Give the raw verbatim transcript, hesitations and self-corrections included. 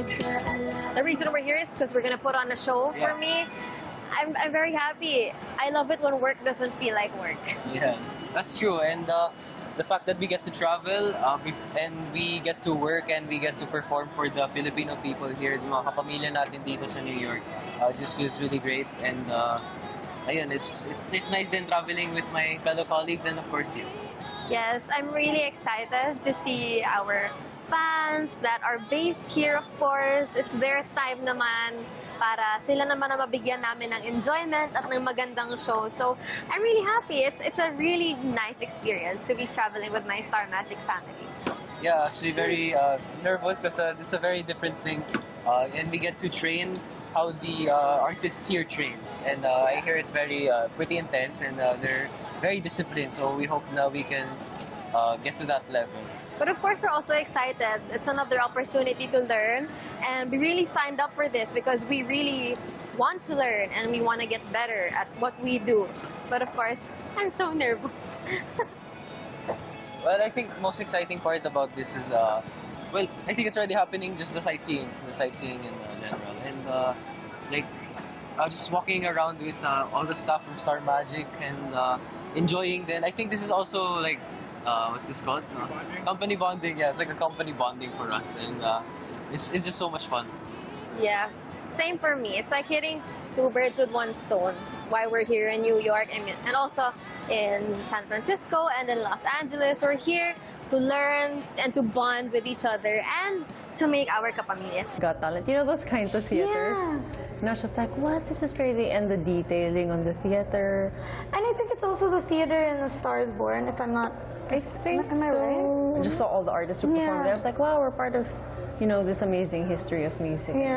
The reason we're here is because we're gonna put on a show. Yeah. For me, I'm, I'm very happy. I love it when work doesn't feel like work. Yeah, that's true. And uh, the fact that we get to travel uh, we, and we get to work and we get to perform for the Filipino people here, yung mga kapamilya natin dito sa New York, uh, just feels really great. And uh, ayun, it's, it's, it's nice then traveling with my fellow colleagues and of course you. Yes, I'm really excited to see our fans that are based here, of course. It's their time naman para sila naman na mabigyan namin ng enjoyment at ng magandang show. So, I'm really happy. It's it's a really nice experience to be traveling with my Star Magic family. Yeah, actually very uh, nervous because uh, it's a very different thing. Uh, and we get to train how the uh, artists here trains. And uh, I hear it's very uh, pretty intense and uh, they're very disciplined. So we hope now we can uh, get to that level. But of course, we're also excited. It's another opportunity to learn. And we really signed up for this because we really want to learn and we want to get better at what we do. But of course, I'm so nervous. Well, I think most exciting part about this is, uh, well, I think it's already happening, just the sightseeing, the sightseeing in uh, general. And uh, like, uh, just walking around with uh, all the stuff from Star Magic and uh, enjoying then. I think this is also like, uh, what's this called? Uh, company bonding, yeah, it's like a company bonding for us. And uh, it's, it's just so much fun. Yeah, same for me. It's like hitting two birds with one stone while we're here in New York I mean, and also in San Francisco and in Los Angeles. We're here to learn and to bond with each other and to make our kapamilya. Got Talent. You know those kinds of theaters? Yeah. And I was just like, what? This is crazy. And the detailing on the theater. And I think it's also the theater in The Star is Born, if I'm not... I think Am I so. right? I just saw all the artists who performed Yeah. there. I was like, wow, we're part of, you know, this amazing history of music. Yeah.